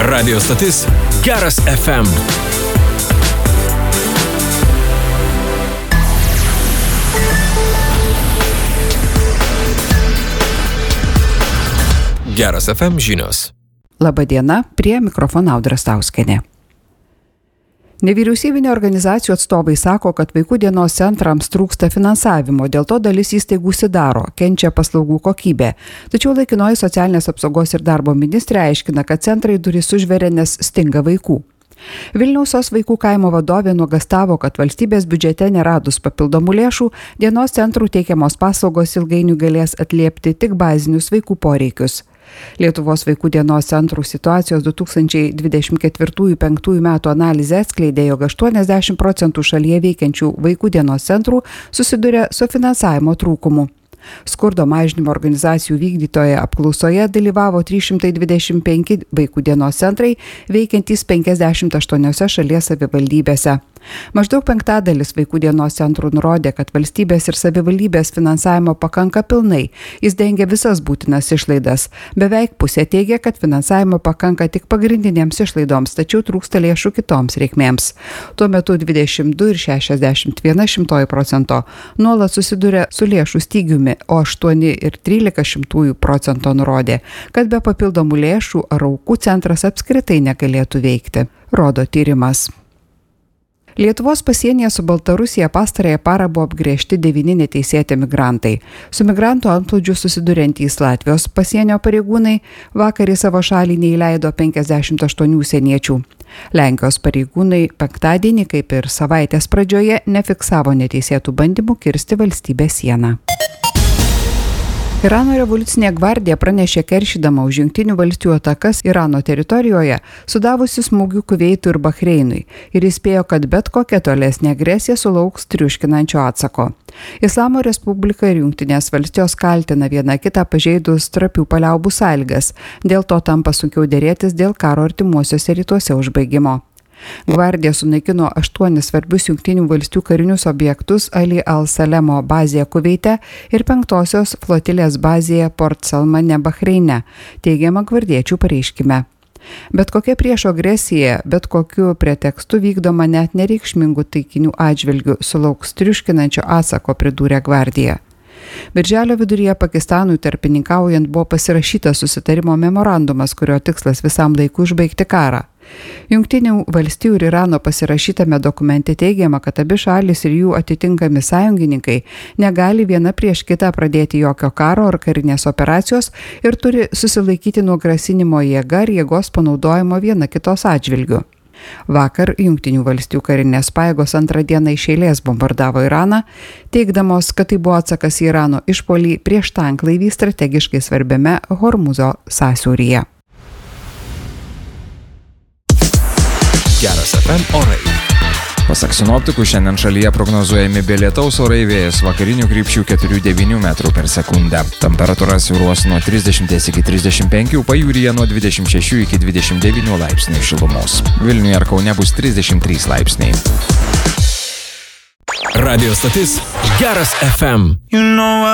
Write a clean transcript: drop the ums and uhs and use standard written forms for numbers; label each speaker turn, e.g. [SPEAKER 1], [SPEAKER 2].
[SPEAKER 1] Radio stotis Geras FM. Geras FM žinios.
[SPEAKER 2] Labadiena, prie mikrofono Audra Stauskienė. Nevyriausybinio organizacijų atstovai sako, kad vaikų dienos centrams trūksta finansavimo, dėl to dalis įstaigų užsidaro, kenčia paslaugų kokybė. Tačiau laikinoji socialinės apsaugos ir darbo ministrė aiškina, kad centrai duris užveria, nes stinga vaikų. Vilniaus vaikų kaimo vadovė nuogąstavo, kad valstybės biudžete neradus papildomų lėšų, dienos centrų teikiamos paslaugos ilgainiui galės atliepti tik bazinius vaikų poreikius. Lietuvos vaikų dienos centrų situacijos 2024-2025 metų analizė atskleidė, jog 80% šalyje veikiančių vaikų dienos centrų susiduria su finansavimo trūkumu. Skurdo mažinimo organizacijų vykdytoje apklausoje dalyvavo 325 vaikų dienos centrai, veikiantys 58 šalies savivaldybėse. Maždaug 5% vaikų dienos centrų nurodė, kad valstybės ir savivaldybės finansavimo pakanka pilnai, jis dengia visas būtinas išlaidas. Beveik pusė teigia, kad finansavimo pakanka tik pagrindinėms išlaidoms, tačiau trūksta lėšų kitoms reikmėms. Tuo metu 22,61% nuolat susiduria su lėšų stygiumi, o 8,13% nurodė, kad be papildomų lėšų ar aukų centras apskritai negalėtų veikti, rodo tyrimas. Lietuvos pasienyje su Baltarusija pastarąją parą buvo apgręžti 9 neteisėti migrantai. Su migrantų antplūdžiu susiduriantys Latvijos pasienio pareigūnai vakar į savo šalį neįleido 58 užsieniečių. Lenkijos pareigūnai penktadienį, kaip ir savaitės pradžioje, nefiksavo neteisėtų bandymų kirsti valstybės sieną. Irano revoliucinė gvardija pranešė keršydama už Jungtinių valstijų atakas Irano teritorijoje, sudavusi smūgių Kuveitui ir Bahreinui, ir įspėjo, kad bet kokia tolesnė agresija sulauks triuškinančio atsako. Islamo Respublika ir Jungtinės valstijos kaltina vieną kitą pažeidus trapių paliaubų sąlygas, dėl to tampa sunkiau derėtis dėl karo artimuosiuose rytuose užbaigimo. Gvardija sunaikino 8 svarbius Jungtinių valstijų karinius objektus Ali Al-Salemo bazėje Kuveite ir 5-osios flotilės bazėje Port Salmane Bahreine, teigiama gvardiečių pareiškime. Bet kokia priešo agresija, bet kokiu pretekstu vykdoma net nereikšmingų taikinių atžvilgių sulauks triuškinančio atsako, pridūrė gvardija. Birželio viduryje Pakistanui tarpininkaujant buvo pasirašytas susitarimo memorandumas, kurio tikslas visam laikui užbaigti karą. Jungtinių valstijų ir Irano pasirašytame dokumente teigiama, kad abi šalis ir jų atitinkami sąjungininkai negali viena prieš kitą pradėti jokio karo ar karinės operacijos ir turi susilaikyti nuo grasinimo jėga ir jėgos panaudojimo viena kitos atžvilgiu. Vakar Jungtinių valstijų karinės pajėgos antrą dieną iš eilės bombardavo Iraną, teigdamos, kad tai buvo atsakas į Irano išpuolį prieš tanklaivį strategiškai svarbiame Hormuzo sąsiauryje.
[SPEAKER 1] Geras FM orai.
[SPEAKER 3] Pasak sinoptikų, šiandien šalyje prognozuojami be lietaus orai, vėjas vakarinių krypčių 4–9 metrų per sekundę. Temperatūra svyruos nuo 30 iki 35, pajūryje nuo 26 iki 29 laipsnių šilumos. Vilniuje ir Kaune bus 33 laipsniai.
[SPEAKER 1] Radio stotis Geras FM.